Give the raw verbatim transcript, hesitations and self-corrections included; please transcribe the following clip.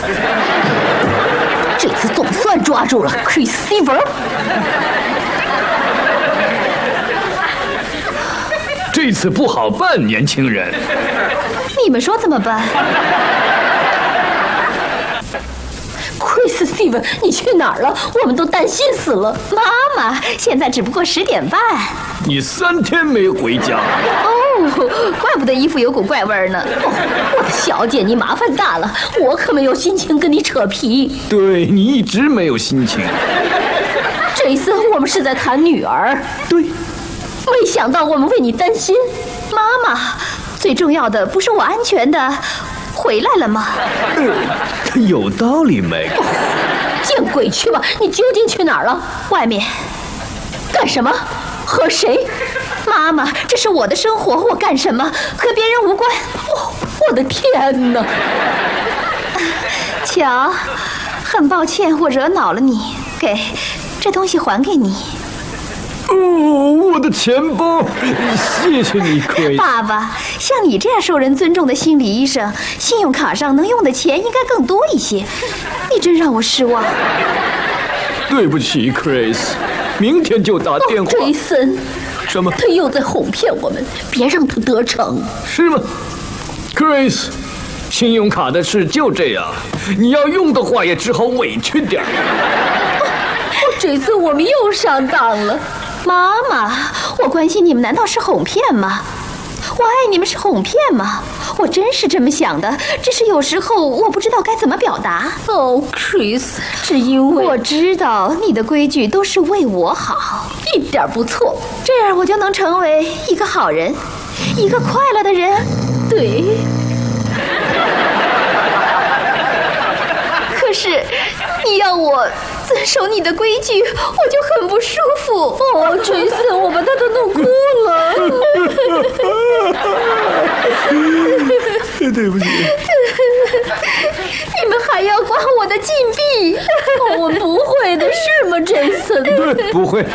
这次总算抓住了 Chris Silver。 这次不好办，年轻人。 你们说怎么办 ？Chris Silver， 你去哪儿了？我们都担心死了。妈妈，现在只不过十点半。 你三天没回家。 哦，怪不得衣服有股怪味呢。哦，我的小姐，你麻烦大了，我可没有心情跟你扯皮。 对，你一直没有心情。 这一次我们是在谈女儿。 对。 没想到我们为你担心，妈妈。最重要的不是我安全的回来了吗？ 呃，有道理，梅格。 见鬼去吧！你究竟去哪儿了？外面干什么？和谁？妈妈，这是我的生活，我干什么和别人无关。哦，我的天哪！乔，很抱歉我惹恼了你，给这东西还给你。 哦，我的钱包，谢谢你，奎。 爸爸，像你这样受人尊重的心理医生，信用卡上能用的钱应该更多一些。你真让我失望。 对不起 ，Chris， 明天就打电话。 哦、Jason， 什么？ 他又在哄骗我们，别让他得逞。 是吗 ，Chris？ 信用卡的事就这样，你要用的话也只好委屈点儿。 哦，这次我们又上当了。妈妈，我关心你们难道是哄骗吗？我爱你们是哄骗吗？我真是这么想的，只是有时候我不知道该怎么表达。哦 ，Chris， 只因为我知道你的规矩都是为我好，一点不错，这样我就能成为一个好人，一个快乐的人。对。可是你要我遵守你的规矩，我就很不舒服。哦，这次我把他都弄哭了。 对不起。 你们还要刮我的禁闭？我们不会的，是吗，Jason？ 对，不会。